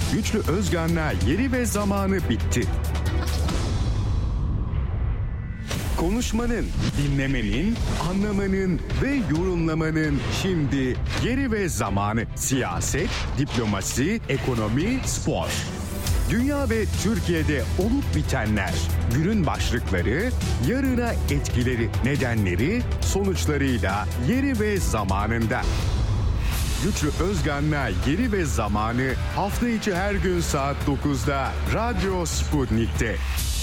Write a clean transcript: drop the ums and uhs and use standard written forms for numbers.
Güçlü Özgan'la Yeri ve Zamanı bitti. Konuşmanın, dinlemenin, anlamanın ve yorumlamanın şimdi yeri ve zamanı. Siyaset, diplomasi, ekonomi, spor. Dünya ve Türkiye'de olup bitenler, günün başlıkları, yarına etkileri, nedenleri, sonuçlarıyla yeri ve zamanında. Güçlü Özgan'la Yeri ve Zamanı hafta içi her gün saat 9'da Radyo Sputnik'te.